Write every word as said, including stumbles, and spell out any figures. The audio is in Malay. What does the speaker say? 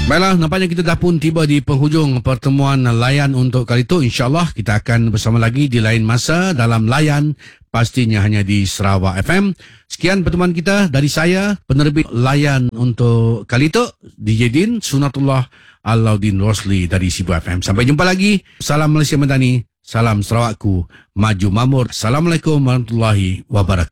Baiklah, nampaknya kita dah pun tiba di penghujung pertemuan Layan untuk kali itu. InsyaAllah kita akan bersama lagi di lain masa dalam Layan, pastinya hanya di Sarawak F M. Sekian pertemuan kita dari saya, penerbit Layan untuk kali itu, D J Din, Sunatullah Alauddin Rosli dari Sibu F M. Sampai jumpa lagi. Salam Malaysia Madani, salam Sarawakku, maju mamur. Assalamualaikum warahmatullahi wabarakatuh.